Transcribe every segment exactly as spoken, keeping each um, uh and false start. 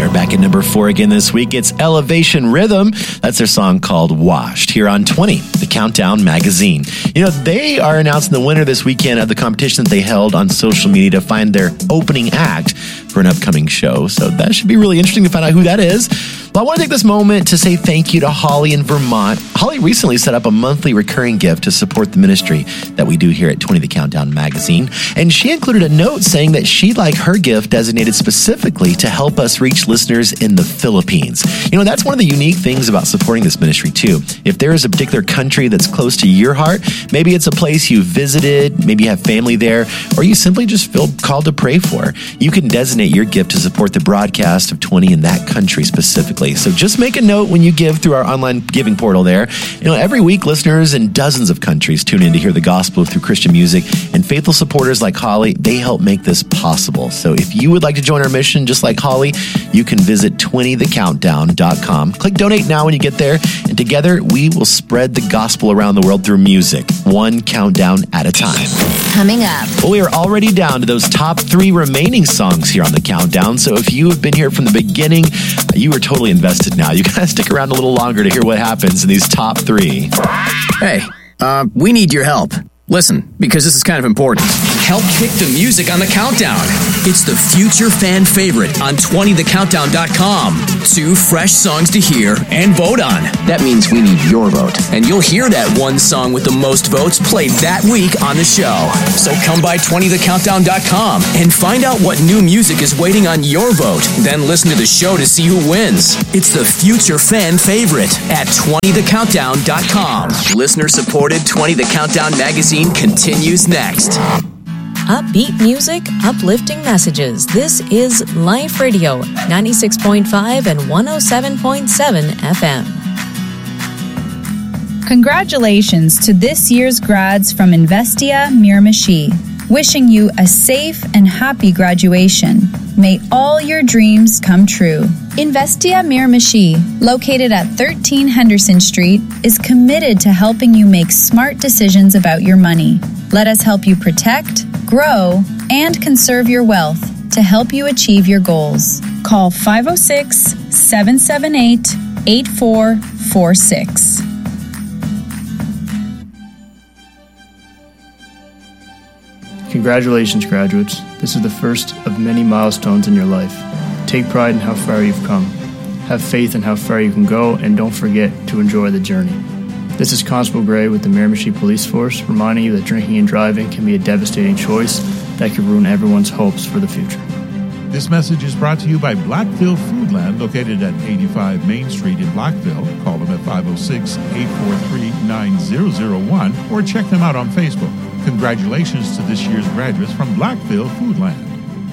They're back at number four again this week. It's Elevation Rhythm. That's their song called Washed here on twenty, the Countdown Magazine. You know, they are announcing the winner this weekend of the competition that they held on social media to find their opening act for an upcoming show. So that should be really interesting to find out who that is. Well, I want to take this moment to say thank you to Holly in Vermont. Holly recently set up a monthly recurring gift to support the ministry that we do here at twenty The Countdown Magazine. And she included a note saying that she'd like her gift designated specifically to help us reach listeners in the Philippines. You know, that's one of the unique things about supporting this ministry, too. If there is a particular country that's close to your heart, maybe it's a place you visited, maybe you have family there, or you simply just feel called to pray for, you can designate your gift to support the broadcast of twenty in that country specifically. So just make a note when you give through our online giving portal there. You know, every week, listeners in dozens of countries tune in to hear the gospel through Christian music, and faithful supporters like Holly, they help make this possible. So if you would like to join our mission just like Holly, you can visit twenty the countdown dot com. Click donate now when you get there, and together we will spread the gospel around the world through music, one countdown at a time. Coming up. Well, we are already down to those top three remaining songs here on the countdown. So if you have been here from the beginning, you are totally invested now. You gotta stick around a little longer to hear what happens in these top three. Hey, uh, we need your help. Listen, because this is kind of important. Help pick the music on the countdown. It's the future fan favorite on twenty the countdown dot com. Two fresh songs to hear and vote on. That means we need your vote. And you'll hear that one song with the most votes played that week on the show. So come by twenty the countdown dot com and find out what new music is waiting on your vote. Then listen to the show to see who wins. It's the future fan favorite at twenty the countdown dot com. Listener-supported twenty the Countdown Magazine continues next. Upbeat music, uplifting messages. This is Life Radio, ninety-six point five and one oh seven point seven F M. Congratulations to this year's grads from Investia Miramichi. Wishing you a safe and happy graduation. May all your dreams come true. Investia Miramichi, located at thirteen Henderson Street, is committed to helping you make smart decisions about your money. Let us help you protect, grow, and conserve your wealth to help you achieve your goals. Call five oh six, seven seven eight, eight four four six. Congratulations, graduates. This is the first of many milestones in your life. Take pride in how far you've come. Have faith in how far you can go, and don't forget to enjoy the journey. This is Constable Gray with the Miramichi Police Force, reminding you that drinking and driving can be a devastating choice that could ruin everyone's hopes for the future. This message is brought to you by Blackville Foodland, located at eighty-five Main Street in Blackville. Call them at five oh six, eight four three, nine zero zero one or check them out on Facebook. Congratulations to this year's graduates from Blackville Foodland.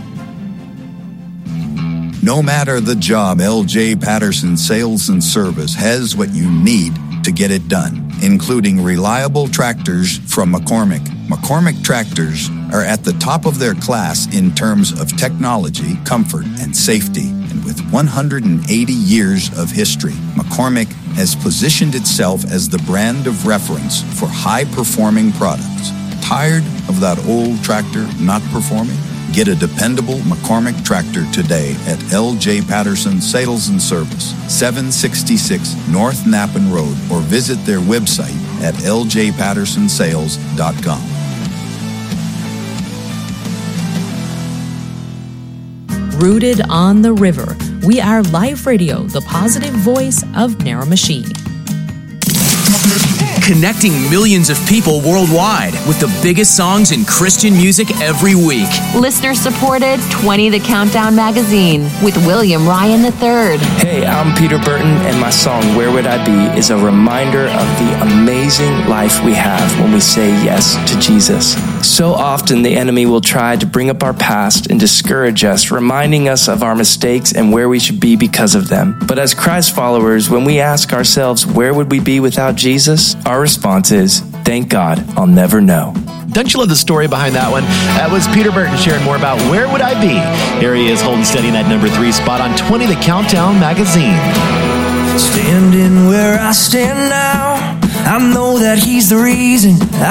No matter the job, L J Patterson Sales and Service has what you need to get it done, including reliable tractors from McCormick. McCormick tractors are at the top of their class in terms of technology, comfort, and safety. And with one hundred eighty years of history, McCormick has positioned itself as the brand of reference for high-performing products. Tired of that old tractor not performing? Get a dependable McCormick tractor today at L J Patterson Sales and Service, seven sixty-six North Nappen Road, or visit their website at L J patterson sales dot com. Rooted on the river, we are Life Radio, the positive voice of Miramichi. Connecting millions of people worldwide with the biggest songs in Christian music every week. Listener-supported twenty The Countdown Magazine with William Ryan the third. Hey, I'm Peter Burton, and my song Where Would I Be is a reminder of the amazing life we have when we say yes to Jesus. So often the enemy will try to bring up our past and discourage us, reminding us of our mistakes and where we should be because of them. But as Christ followers, when we ask ourselves, where would we be without Jesus? Our response is, thank God, I'll never know. Don't you love the story behind that one? That was Peter Burton sharing more about Where Would I Be? Here he is holding steady in that number three spot on twenty The Countdown Magazine. Standing where I stand now, I know that he's the reason